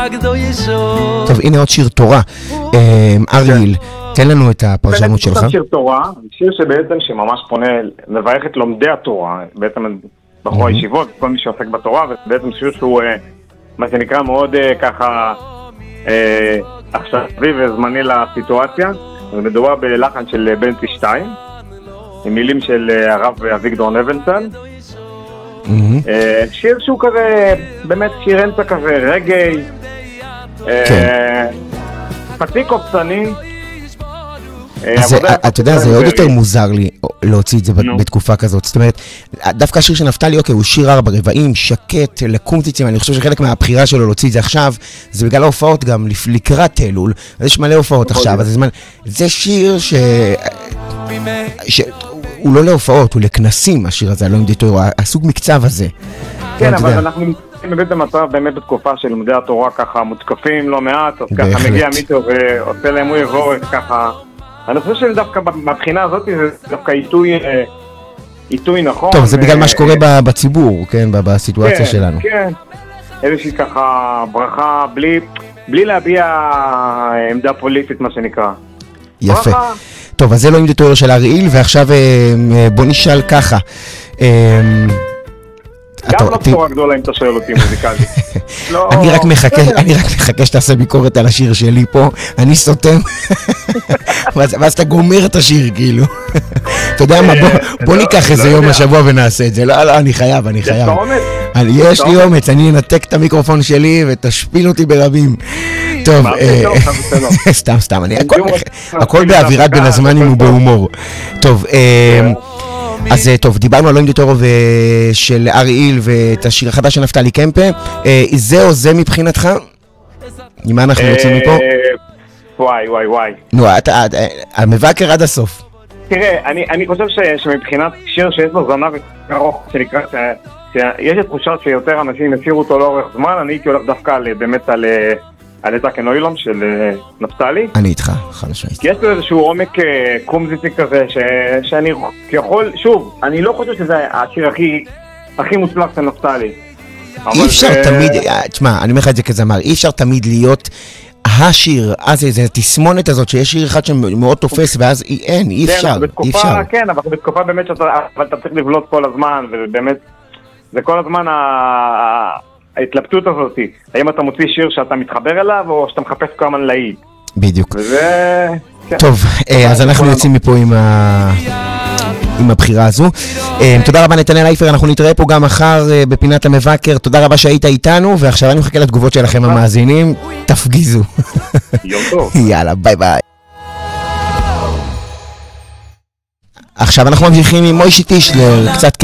טוב, הנה עוד שיר תורה. אריאל, תן לנו את הפרשנות שלך. שיר תורה, שיר שבעצם שממש פונה, מברך את לומדי התורה, בעצם בחור הישיבות, כל מי שעוסק בתורה, ובעצם שיר שהוא, מה שנקרא, מאוד ככה עכשווי וזמני לסיטואציה. זה מדובר בלחן של בנצי שטיין, עם מילים של הרב אביגדור נבלסון. שיר שהוא כזה, באמת שיר אמצע כזה, רגעי, חצי קופצני. אתה יודע, זה עוד יותר מוזר לי להוציא את זה בתקופה כזאת. זאת אומרת, דווקא השיר של נפתלי, אוקיי, הוא שיר 4 רבעים, שקט, לקומציצים. אני חושב שחלק מהבחירה שלו להוציא את זה עכשיו, זה בגלל ההופעות גם לקראת אלול. אז יש מלא הופעות עכשיו, אז זה שיר הוא לא להופעות, הוא לכנסים, השיר הזה, לא יודעת, הסוג מקצב הזה. כן, אבל אנחנו נמצאים במצב באמת בתקופה של לומדי התורה ככה מותקפים לא מעט, אז ככה מגיע מישהו ועושה להם הוא יבוא ככה. אני חושב שדווקא מבחינה הזאת זה דווקא עיתוי נכון. טוב, זה בגלל מה שקורה בציבור, כן, בסיטואציה שלנו. כן, איזושהי ככה ברכה בלי להביע עמדה פוליטית, מה שנקרא. יפה. טוב, אז זה לא עם דתויר של אריאל, ועכשיו בוא נשאל ככה. גם לא בשורה גדולה אם אתה שואל אותי מוזיקלית. אני רק מחכה שתעשה ביקורת על השיר שלי פה, אני סותם, ואז אתה גומר את השיר כאילו. אתה יודע מה, בוא ניקח איזה יום השבוע ונעשה את זה. לא, אני חייב. יש לי אומץ, אני אנתק את המיקרופון שלי ותשפיל אותי ברבים. טוב, סתם, הכל באווירת בין הזמנים ובהומור. טוב, אז טוב, דיברנו על לא עם דתורו של אריאל ואת השיר החדש של נפתלי קמפה. זה או זה מבחינתך? עם מה אנחנו יוצאים מפה? וואי. נו, המבקר עד הסוף. תראה, אני חושב שמבחינת שיר שיש לו זנב ארוך, שנקרא, יש את תחושה שיותר אנשים יסירו אותו לאורך זמן, אני הייתי הולך דווקא באמת על את הקנוילום של נפתלי. אני איתך, חלשית. יש לו איזשהו עומק קומזיטי כזה, שאני יכול, שוב, אני לא חושב שזה השיר הכי מוצלח של נפתלי. אי אפשר תמיד, תשמע, אני אומר לך את זה כזמר, אי אפשר תמיד להיות השיר, אז זה תסמונת הזאת שיש שיר אחד שמאוד תופס, ואז אי אפשר. כן, אבל בתקופה באמת שאתה צריך לבלוט כל הזמן, ובאמת, זה כל הזמן ההתלבטות הזאת, האם אתה מוציא שיר שאתה מתחבר אליו, או שאתה מחפש כל הזמן להיט. בדיוק. טוב, אז אנחנו יוצאים מפה עם הבחירה הזו. תודה רבה נתנאל אייפר, אנחנו נתראה פה גם מחר בפינת המבקר. תודה רבה שהיית איתנו, ועכשיו אני מחכה לתגובות שלכם המאזינים. תפגיזו. יום טוב. יאללה, ביי ביי. עכשיו אנחנו ממשיכים עם מוישי טישלר, קצת